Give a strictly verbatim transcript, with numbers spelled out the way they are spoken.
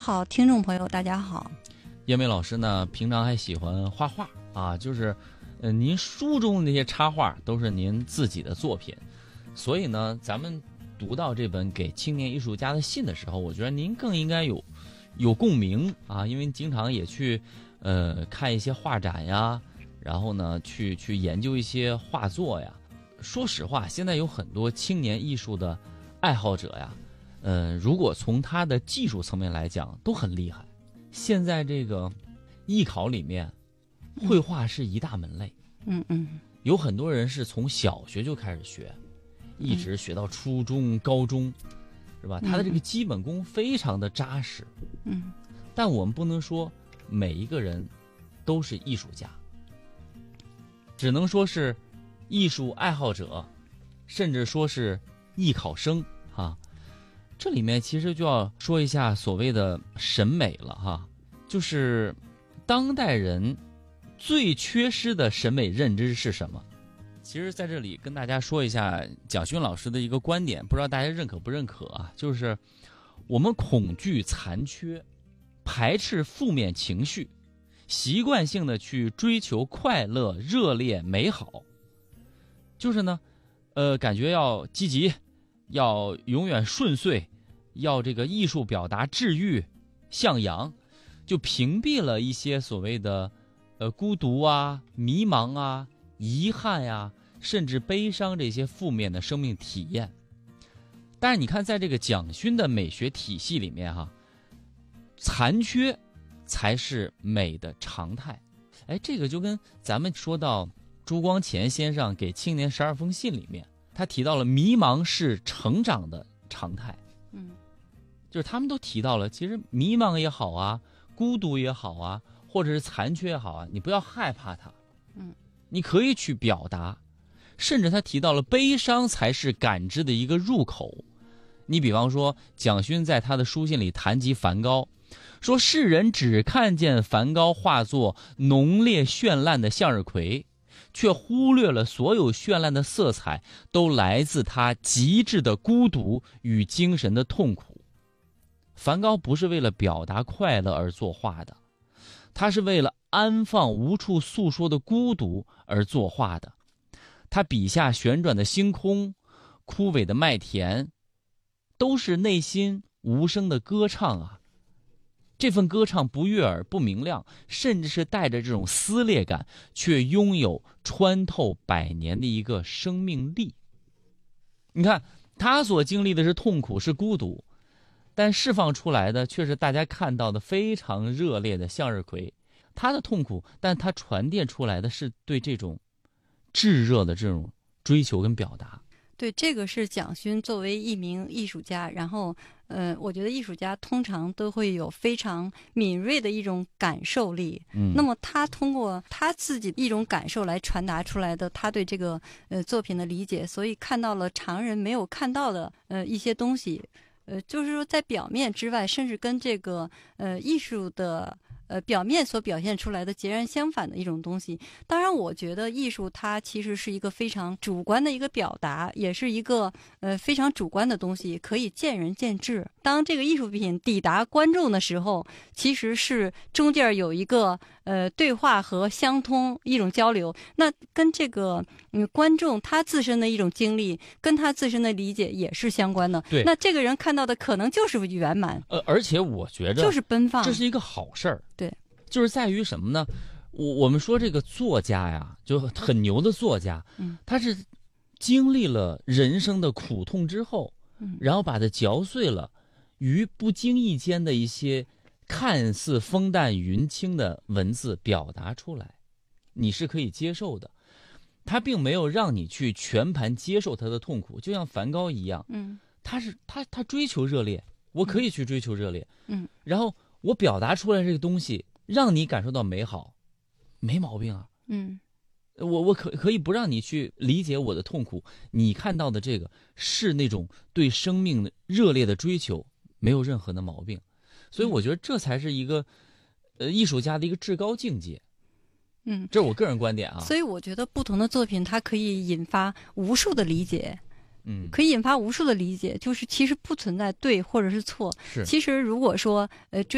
好，听众朋友大家好。 叶梅老师呢，平常还喜欢画画啊，就是呃，您书中的那些插画都是您自己的作品，所以呢，咱们读到这本给青年艺术家的信的时候，我觉得您更应该有有共鸣啊，因为经常也去呃看一些画展呀，然后呢去去研究一些画作呀。说实话，现在有很多青年艺术的爱好者呀，呃，如果从他的技术层面来讲，都很厉害。现在这个艺考里面，绘画是一大门类。 嗯嗯， 有很多人是从小学就开始学，一直学到初中、嗯、高中，是吧？他的这个基本功非常的扎实。 嗯， 但我们不能说每一个人都是艺术家，只能说是艺术爱好者，甚至说是艺考生啊。这里面其实就要说一下所谓的审美了哈，就是当代人最缺失的审美认知是什么？其实在这里跟大家说一下蒋勋老师的一个观点，不知道大家认可不认可啊？就是我们恐惧残缺，排斥负面情绪，习惯性的去追求快乐、热烈、美好，就是呢，呃，感觉要积极，要永远顺遂，要这个艺术表达治愈、向阳，就屏蔽了一些所谓的呃孤独啊、迷茫啊、遗憾呀、啊，甚至悲伤这些负面的生命体验。但是你看，在这个蒋勋的美学体系里面哈，残缺才是美的常态。哎，这个就跟咱们说到朱光潜先生给青年十二封信里面，他提到了迷茫是成长的常态。 嗯， 就是他们都提到了，其实迷茫也好啊，孤独也好啊，或者是残缺也好啊，你不要害怕它。 嗯， 你可以去表达，甚至他提到了悲伤才是感知的一个入口。你比方说，蒋勋在他的书信里谈及梵高，说世人只看见梵高画作浓烈绚烂的向日葵，却忽略了所有绚烂的色彩都来自他极致的孤独与精神的痛苦。梵高不是为了表达快乐而作画的，他是为了安放无处诉说的孤独而作画的。他笔下旋转的星空，枯萎的麦田，都是内心无声的歌唱啊。这份歌唱不悦耳、不明亮，甚至是带着这种撕裂感，却拥有穿透百年的一个生命力。你看，他所经历的是痛苦，是孤独，但释放出来的却是大家看到的非常热烈的向日葵。他的痛苦，但他传递出来的是对这种炙热的这种追求跟表达。 对，这个是蒋勋作为一名艺术家，然后呃，我觉得艺术家通常都会有非常敏锐的一种感受力。 嗯， 那么他通过他自己一种感受来传达出来的他对这个呃作品的理解，所以看到了常人没有看到的呃一些东西，呃，就是说在表面之外，甚至跟这个呃艺术的。呃，表面所表现出来的截然相反的一种东西。当然，我觉得艺术它其实是一个非常主观的一个表达，也是一个呃非常主观的东西，可以见仁见智。当这个艺术品抵达观众的时候，其实是中间有一个呃对话和相通一种交流，那跟这个嗯观众他自身的一种经历，跟他自身的理解也是相关的。 对， 那这个人看到的可能就是圆满， 呃，而且我觉着就是奔放， 这是一个好事儿。 对， 就是在于什么呢？我我们说这个作家呀，就很牛的作家， 嗯， 他是经历了人生的苦痛之后， 嗯， 然后把它嚼碎了，于不经意间的一些看似风淡云轻的文字表达出来，你是可以接受的。他并没有让你去全盘接受他的痛苦，就像梵高一样， 嗯， 他是他他追求热烈，我可以去追求热烈， 嗯， 然后我表达出来这个东西，让你感受到美好，没毛病啊。 嗯， 我我可可以不让你去理解我的痛苦，你看到的这个是那种对生命的热烈的追求，没有任何的毛病。所以我觉得这才是一个呃艺术家的一个至高境界。 嗯， 这是我个人观点啊。 所以我觉得不同的作品它可以引发无数的理解。 嗯， 可以引发无数的理解，就是其实不存在对或者是错。 是， 其实如果说呃追